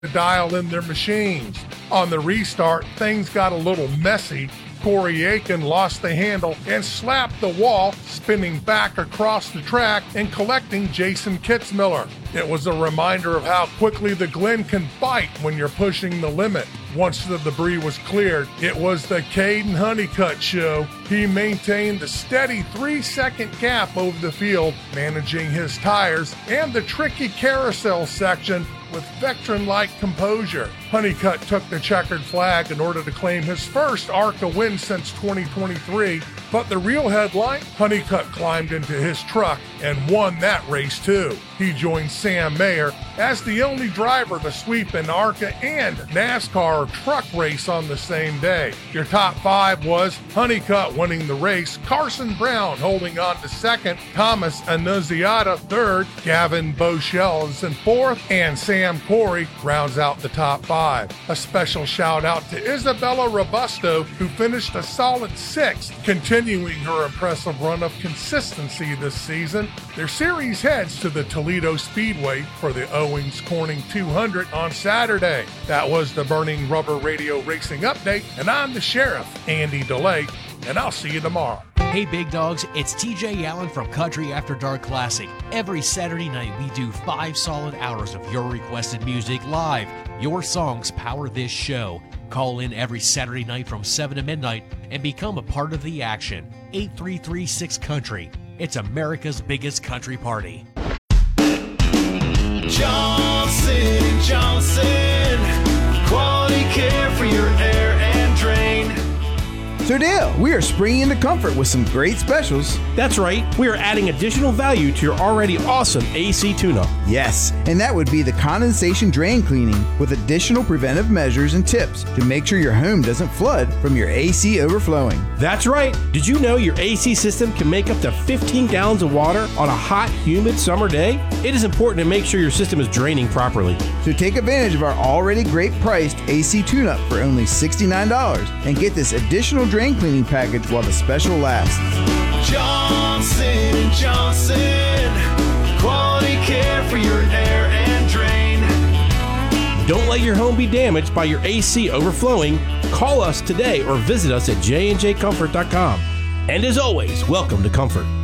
to dial in their machines. On the restart, things got a little messy. Corey Aiken lost the handle and slapped the wall, spinning back across the track and collecting Jason Kitzmiller. It was a reminder of how quickly the Glen can bite when you're pushing the limit. Once the debris was cleared, it was the Caden Honeycutt show. He maintained a steady 3-second gap over the field, managing his tires and the tricky carousel section with veteran-like composure. Honeycutt took the checkered flag in order to claim his first ARCA win since 2023, but the real headline, Honeycutt climbed into his truck and won that race too. He joined Sam Mayer as the only driver to sweep an ARCA and NASCAR truck race on the same day. Your top 5 was Honeycutt winning the race, Carson Brown holding on to second, Thomas Annunziata third, Gavin Boschel is in fourth, and Sam Corey rounds out the top 5. A special shout out to Isabella Robusto, who finished a solid 6th, continuing her impressive run of consistency this season. Their series heads to the Toledo Speedway for the Owings Corning 200 on Saturday. That was the Burning Rubber Radio Racing Update, and I'm the Sheriff, Andy DeLay, and I'll see you tomorrow. Hey big dogs, it's TJ Allen from Country After Dark Classic. Every Saturday night we do 5 solid hours of your requested music live. Your songs power this show. Call in every Saturday night from 7 to midnight and become a part of the action. 8336-COUNTRY. It's America's biggest country party. Johnson & Johnson, quality care for your air and drain. So Dale, we are springing into Comfort with some great specials. That's right, we are adding additional value to your already awesome AC tune-up. Yes, and that would be the condensation drain cleaning with additional preventive measures and tips to make sure your home doesn't flood from your AC overflowing. That's right. Did you know your AC system can make up to 15 gallons of water on a hot, humid summer day? It is important to make sure your system is draining properly. So take advantage of our already great priced AC tune-up for only $69 and get this additional drain cleaning package while the special lasts. Johnson & Johnson, quality care for your air and drain. Don't let your home be damaged by your AC overflowing. Call us today or visit us at jnjcomfort.com. And as always, welcome to Comfort.